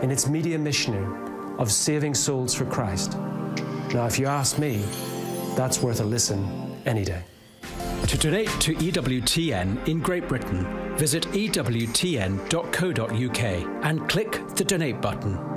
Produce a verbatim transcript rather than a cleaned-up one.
in its media mission of saving souls for Christ. Now, if you ask me, that's worth a listen any day. To donate to E W T N in Great Britain, visit e w t n dot co dot u k and click the donate button.